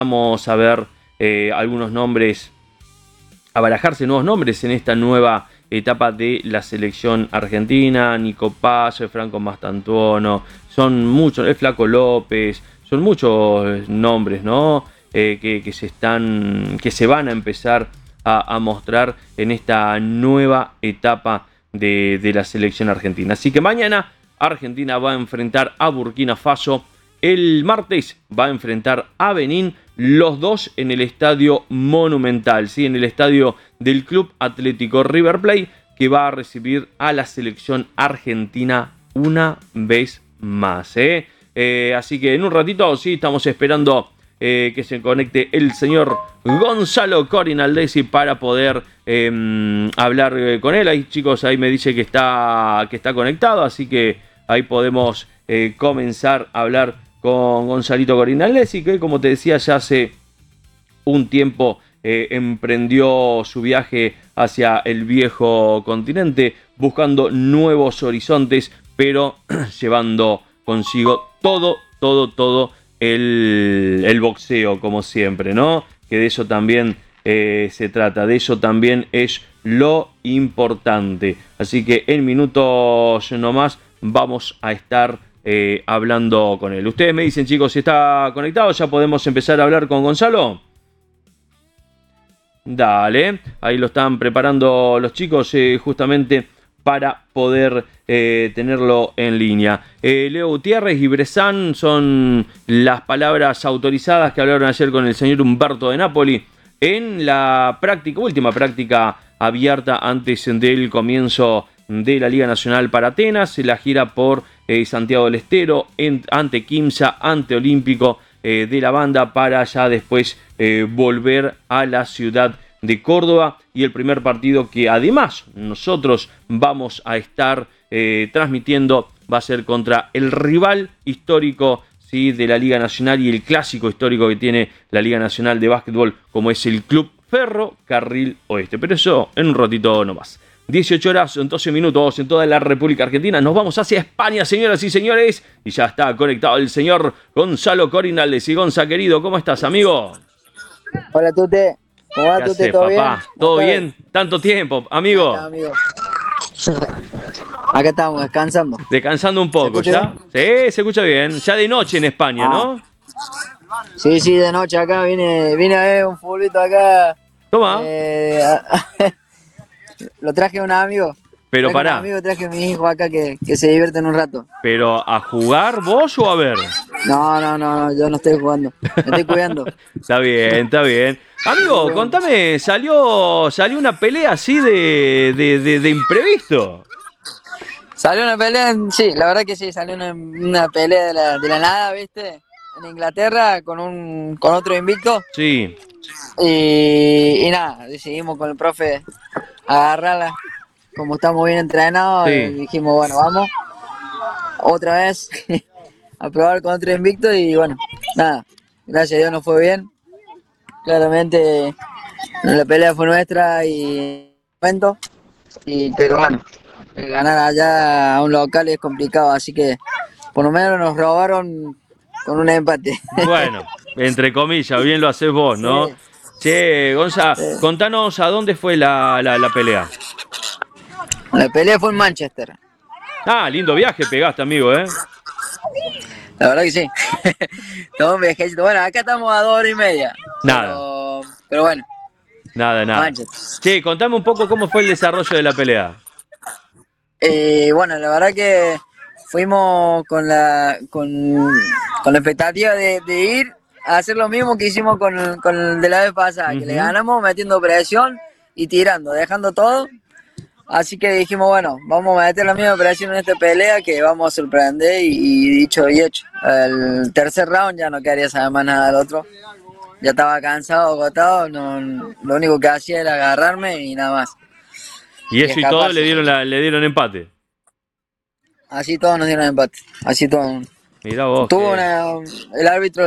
vamos a ver algunos nombres, a barajarse nuevos nombres en esta nueva etapa de la selección argentina. Nico Paz, Franco Mastantuono, son muchos, el Flaco López, son muchos nombres, ¿no? Que se van a empezar a mostrar en esta nueva etapa de la selección argentina. Así que mañana Argentina va a enfrentar a Burkina Faso. El martes va a enfrentar a Benín, los dos en el Estadio Monumental, ¿sí? En el estadio del Club Atlético River Plate, que va a recibir a la selección argentina una vez más, así que en un ratito, sí, estamos esperando que se conecte el señor Gonzalo Corinaldesi para poder hablar con él. Ahí, chicos, ahí me dice que está conectado, así que ahí podemos comenzar a hablar con Gonzalito Corinaldesi, que, como te decía, ya hace un tiempo emprendió su viaje hacia el viejo continente, buscando nuevos horizontes, pero llevando consigo todo el boxeo, como siempre, ¿no? Que de eso también se trata, de eso también es lo importante. Así que en minutos nomás vamos a estar hablando con él. Ustedes me dicen, chicos, si está conectado, ya podemos empezar a hablar con Gonzalo. Dale, ahí lo están preparando los chicos justamente para poder tenerlo en línea. Leo Gutiérrez y Bressan son las palabras autorizadas que hablaron ayer con el señor Humberto de Napoli en la última práctica abierta antes del comienzo de la Liga Nacional para Atenas, la gira por Santiago del Estero, ante Quimsa, ante Olímpico de la Banda, para ya después volver a la ciudad de Córdoba, y el primer partido que además nosotros vamos a estar transmitiendo va a ser contra el rival histórico, ¿sí?, de la Liga Nacional y el clásico histórico que tiene la Liga Nacional de Básquetbol, como es el Club Ferrocarril Oeste. Pero eso en un ratito nomás. 18 horas, 12 minutos en toda la República Argentina. Nos vamos hacia España, señoras y señores. Y ya está conectado el señor Gonzalo Corinaldesi. Gonza, querido, ¿cómo estás, amigo? Hola, Tute. ¿Cómo va, Tute? Haces, ¿Todo papá? bien? ¿Todo bien? ¿Tanto tiempo, amigo? Acá, amigo. Acá estamos, descansando. Descansando un poco, ¿ya? Sí, se escucha bien. Ya de noche en España, ¿no? Sí, de noche acá. Vine a ver un futbolito acá. Toma. Lo traje a un amigo. Pero pará. Traje a mi hijo acá que se divierten un rato. ¿Pero a jugar vos o a ver? No, yo no estoy jugando. Me estoy cuidando. Está bien. Amigo, contame, salió una pelea así de imprevisto. Salió una pelea, sí, la verdad que sí, salió una pelea de la nada, ¿viste? En Inglaterra con otro invicto. Sí. Y nada, decidimos con el profe agarrarla. Como estamos bien entrenados, Sí. dijimos, bueno, vamos otra vez a probar con otro invicto. Y bueno, nada, gracias a Dios nos fue bien. Claramente la pelea fue nuestra pero bueno, ganar allá a un local es complicado, así que por lo menos nos robaron con un empate. Bueno, entre comillas, bien lo haces vos, ¿no? Sí. Che, Gonza, contanos a dónde fue la pelea. La pelea fue en Manchester. Ah, lindo viaje pegaste, amigo, ¿eh? La verdad que sí. Todo un viajecito. Bueno, acá estamos a 2 horas y media. Nada. Pero bueno. Nada. Manchester. Che, contame un poco cómo fue el desarrollo de la pelea. Bueno, la verdad que fuimos con la expectativa de ir a hacer lo mismo que hicimos con el de la vez pasada, que le ganamos metiendo presión y tirando, dejando todo. Así que dijimos, bueno, vamos a meter la misma presión en esta pelea, que vamos a sorprender, y dicho y hecho. El tercer round ya no quería saber más nada del otro. Ya estaba cansado, agotado, lo único que hacía era agarrarme y nada más. Y eso y todo le dieron empate. Así todos nos dieron empate, así todos. Mirá vos. El árbitro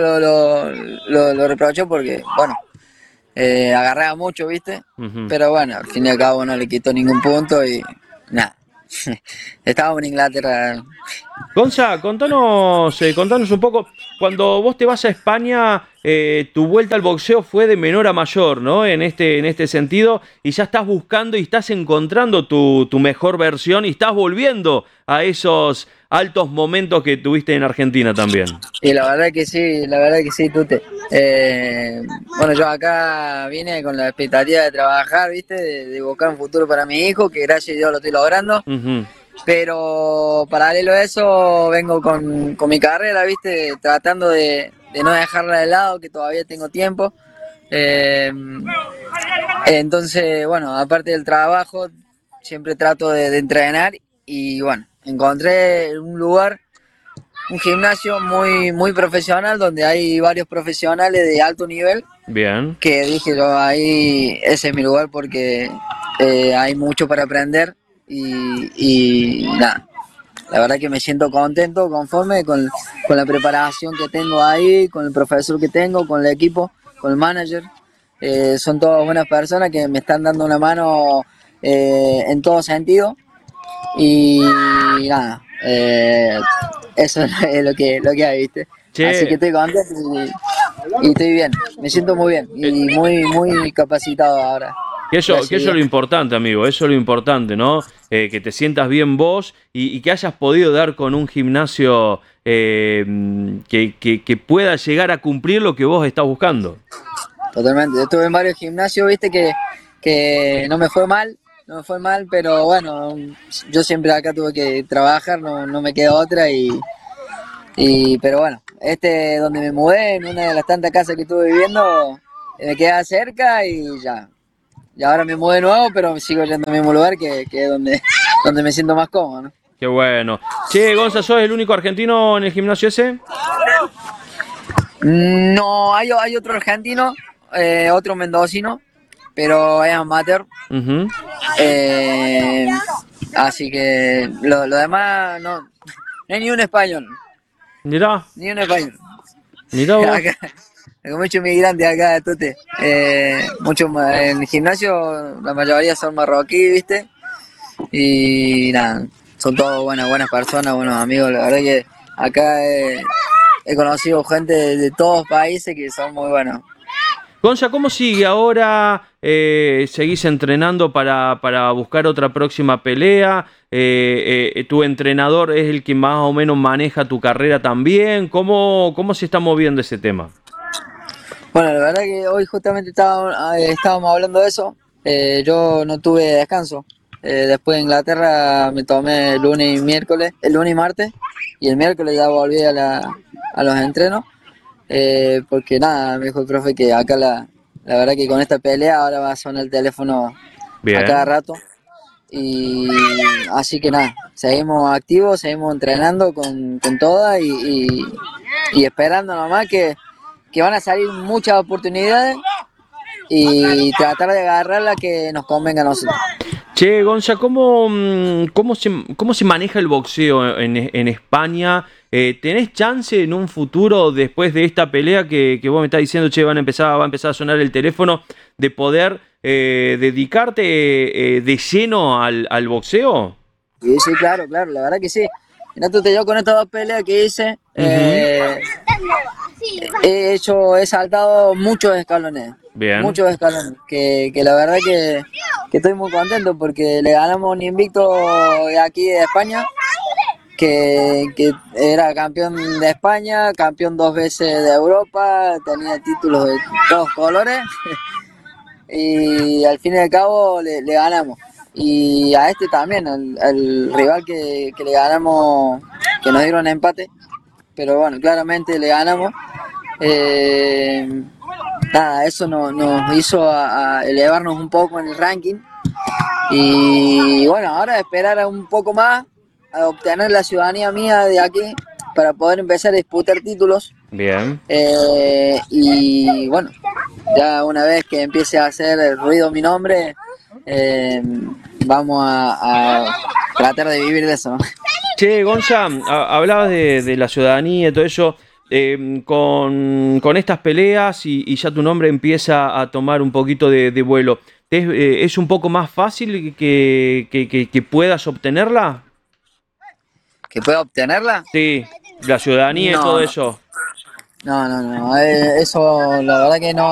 lo reprochó porque, bueno, agarraba mucho, ¿viste? Pero bueno, al fin y al cabo no le quitó ningún punto y nada. Estábamos en Inglaterra Gonza, contanos un poco, cuando vos te vas a España, tu vuelta al boxeo fue de menor a mayor, ¿no? En este sentido, y ya estás buscando y estás encontrando tu mejor versión y estás volviendo a esos altos momentos que tuviste en Argentina también. Y la verdad que sí, Tute. Bueno, yo acá vine con la expectativa de trabajar, ¿viste? De buscar un futuro para mi hijo, que gracias a Dios lo estoy logrando. Ujú. Pero paralelo a eso, vengo con mi carrera, ¿viste? Tratando de no dejarla de lado, que todavía tengo tiempo. Eh, entonces, bueno, aparte del trabajo, siempre trato de entrenar y bueno, encontré un lugar, un gimnasio muy profesional donde hay varios profesionales de alto nivel Bien. que dije yo ahí ese es mi lugar porque hay mucho para aprender y nada, la verdad que me siento contento, conforme con la preparación que tengo ahí, con el profesor que tengo, con el equipo, con el manager. Son todas buenas personas que me están dando una mano en todo sentido y nada, eso es lo que hay, ¿viste? Así que Che, estoy contento y estoy bien, me siento muy bien eh, y muy capacitado ahora, que gracias a eso es Dios. lo importante, amigo, eso es lo importante, ¿no? Que te sientas bien vos y que hayas podido dar con un gimnasio que pueda llegar a cumplir lo que vos estás buscando. Totalmente. Yo estuve en varios gimnasios, viste que no me fue mal, no me fue mal, pero bueno, yo siempre acá tuve que trabajar, no me queda otra pero bueno, este donde me mudé, en una de las tantas casas que estuve viviendo, me queda cerca y ya. Y ahora me mudé de nuevo, pero sigo yendo al mismo lugar que es donde, donde me siento más cómodo, ¿no? Qué bueno. Che, Gonza, ¿sos el único argentino en el gimnasio ese? No, hay otro argentino, otro mendocino, pero es amateur. Ujú. Eh, Así que lo demás no hay ni un español, Mirá, ni un español. mirá vos. Acá, hay muchos inmigrantes acá, Tute. Muchos en el gimnasio, la mayoría son marroquíes, ¿viste? Y nada, son todos buenas personas, buenos amigos. La verdad que acá he conocido gente de todos países que son muy buenos. Gonza, ¿cómo sigue ahora? ¿Seguís entrenando para buscar otra próxima pelea? ¿Tu entrenador es el que más o menos maneja tu carrera también? ¿Cómo se está moviendo ese tema? Bueno, la verdad que hoy justamente estábamos hablando de eso. Yo no tuve descanso. Después de Inglaterra me tomé el lunes y miércoles, el lunes y martes, y el miércoles ya volví a los entrenos. Porque nada, me dijo el profe que acá la verdad que con esta pelea ahora va a sonar el teléfono a cada Bien. rato. Y así que nada, seguimos activos, seguimos entrenando con todas y esperando nomás que van a salir muchas oportunidades y tratar de agarrar la que nos convenga a nosotros. Che, Gonza, cómo se maneja el boxeo en España? ¿Tenés chance en un futuro, después de esta pelea que vos me estás diciendo, che, va a empezar a sonar el teléfono, de poder dedicarte de lleno al boxeo? Sí, sí, claro, la verdad que sí. Mira, tú te yo con estas dos peleas que hice, Ujú. he saltado Bien. muchos escalones, que la verdad que estoy muy contento porque le ganamos un invicto de aquí de España, que era campeón de España, campeón dos veces de Europa, tenía títulos de todos colores y al fin y al cabo le ganamos. Y a este también, al rival que le ganamos, que nos dieron empate, pero bueno, claramente le ganamos. Eh, Nada, eso nos hizo a elevarnos un poco en el ranking. Y bueno, ahora esperar un poco más a obtener la ciudadanía mía de aquí para poder empezar a disputar títulos. Bien. Y bueno, ya una vez que empiece a hacer el ruido mi nombre, eh, vamos a tratar de vivir de eso. Che, Gonza, hablabas de la ciudadanía y todo eso. Con estas peleas y ya tu nombre empieza a tomar un poquito de vuelo, ¿es un poco más fácil que puedas obtenerla? ¿Que pueda obtenerla? Sí, la ciudadanía y todo No, eso. no, eso la verdad que no,